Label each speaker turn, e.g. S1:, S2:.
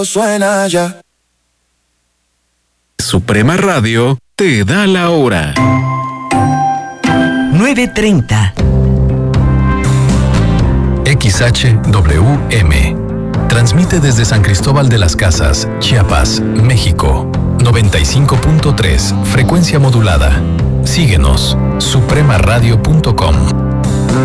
S1: Suena ya.
S2: Suprema Radio te da la hora.
S3: 9:30.
S4: XHWM. Transmite desde San Cristóbal de las Casas, Chiapas, México. 95.3, frecuencia modulada. Síguenos, supremaradio.com.